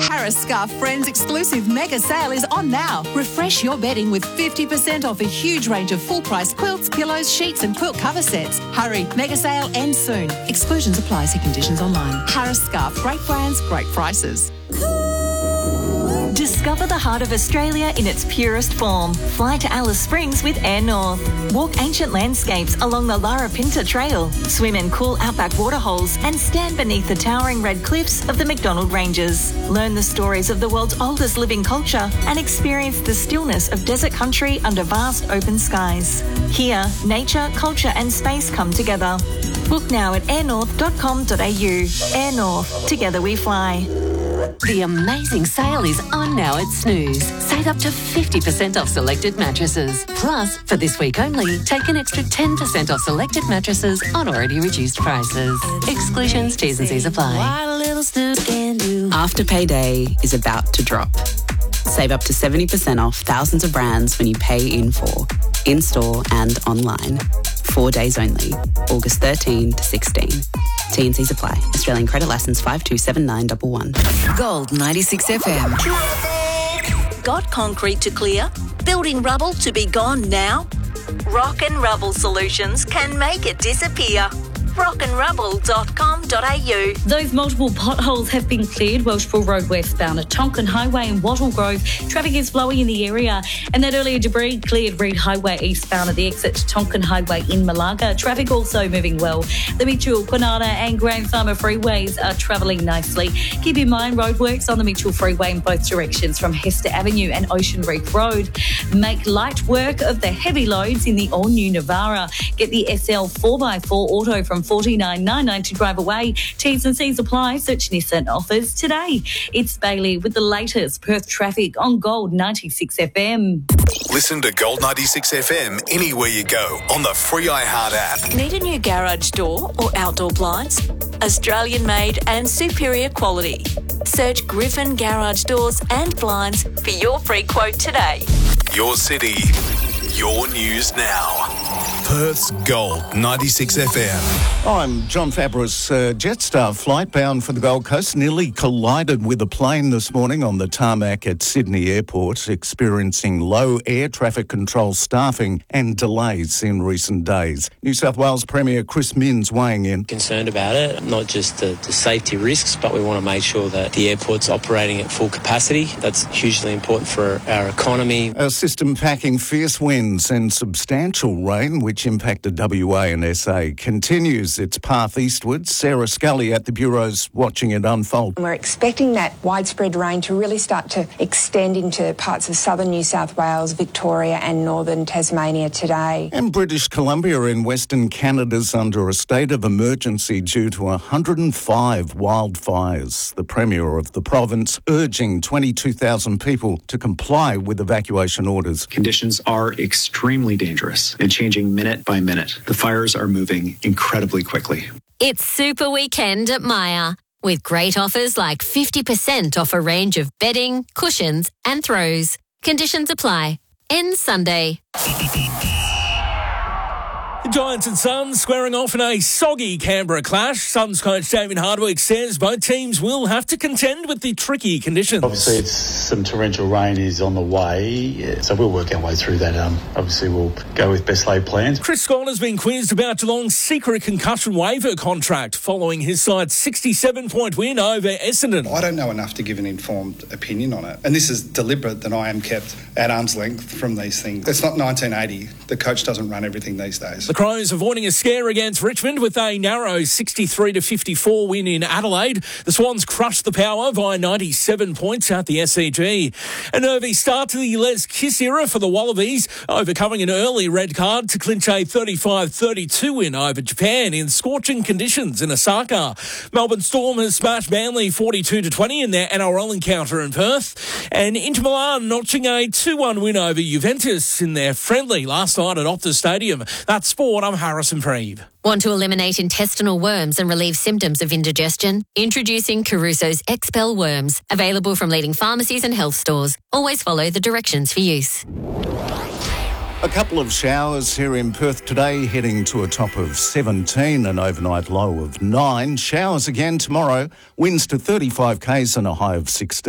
Harris Scarf Friends exclusive mega sale is on now. Refresh your bedding with 50% off a huge range of full-price quilts, pillows, sheets and quilt cover sets. Hurry, mega sale ends soon. Exclusions apply. See conditions online. Harris Scarf. Great brands, great prices. Discover the heart of Australia in its purest form. Fly to Alice Springs with Air North. Walk ancient landscapes along the Larapinta Trail. Swim in cool outback waterholes and stand beneath the towering red cliffs of the McDonnell Ranges. Learn the stories of the world's oldest living culture and experience the stillness of desert country under vast open skies. Here, nature, culture and space come together. Book now at airnorth.com.au. Air North. Together we fly. The amazing sale is on now at Snooze. Save up to 50% off selected mattresses. Plus, for this week only, take an extra 10% off selected mattresses on already reduced prices. Exclusions, T's and C's apply. After payday is about to drop. Save up to 70% off thousands of brands when you pay in full, in-store and online. 4 days only, August 13 to 16. T&Cs apply. Australian credit licence 527911. Gold 96 FM. Got concrete to clear? Building rubble to be gone now? Rock and Rubble Solutions can make it disappear. rockandrubble.com.au. Those multiple potholes have been cleared. Welshpool Road westbound at Tonkin Highway in Wattle Grove. Traffic is flowing in the area. And that earlier debris cleared Reed Highway eastbound at the exit to Tonkin Highway in Malaga. Traffic also moving well. The Mitchell, Kwinana and Grand Farmer freeways are travelling nicely. Keep in mind roadworks on the Mitchell Freeway in both directions from Hester Avenue and Ocean Reef Road. Make light work of the heavy loads in the all-new Navara. Get the SL 4x4 Auto from $49.99 to drive away. T's and C's apply. Search Nissan offers today. It's Bailey with the latest Perth traffic on Gold 96 FM. Listen to Gold 96 FM anywhere you go on the free iHeart app. Need a new garage door or outdoor blinds? Australian made and superior quality. Search Griffin Garage Doors and Blinds for your free quote today. Your city, your news now. Perth's Gold 96 FM. I'm John Fabris. Jetstar flight bound for the Gold Coast nearly collided with a plane this morning on the tarmac at Sydney Airport, experiencing low air traffic control staffing and delays in recent days. New South Wales Premier Chris Minns weighing in. Concerned about it, not just the safety risks, but we want to make sure that the airport's operating at full capacity. That's hugely important for our economy. A system packing fierce winds and substantial rain, which impacted WA and SA, continues its path eastwards. Sarah Scully at the Bureau's watching it unfold. We're expecting that widespread rain to really start to extend into parts of southern New South Wales, Victoria and northern Tasmania today. And British Columbia in Western Canada's under a state of emergency due to 105 wildfires. The Premier of the province urging 22,000 people to comply with evacuation orders. Conditions are extremely dangerous and changing minute by minute. The fires are moving incredibly quickly. It's Super Weekend at Myer, with great offers like 50% off a range of bedding, cushions and throws. Conditions apply. Ends Sunday. The Giants and Suns squaring off in a soggy Canberra clash. Suns coach David Hardwick says both teams will have to contend with the tricky conditions. Obviously, some torrential rain is on the way, so we'll work our way through that. Obviously, we'll go with best laid plans. Chris Scott has been quizzed about Geelong's secret concussion waiver contract following his side's 67-point win over Essendon. I don't know enough to give an informed opinion on it, and this is deliberate that I am kept at arm's length from these things. It's not 1980. The coach doesn't run everything these days. The Crows avoiding a scare against Richmond with a narrow 63-54 win in Adelaide. The Swans crushed the Power by 97 points at the SCG. A nervy start to the Les Kiss era for the Wallabies, overcoming an early red card to clinch a 35-32 win over Japan in scorching conditions in Osaka. Melbourne Storm has smashed Manly 42-20 in their NRL encounter in Perth. And Inter Milan notching a 2-1 win over Juventus in their friendly last night at Optus Stadium. That's sport. I'm Harrison Preeve. Want to eliminate intestinal worms and relieve symptoms of indigestion? Introducing Caruso's Expel Worms, available from leading pharmacies and health stores. Always follow the directions for use. A couple of showers here in Perth today, heading to a top of 17, an overnight low of 9. Showers again tomorrow, winds to 35 k's and a high of 16.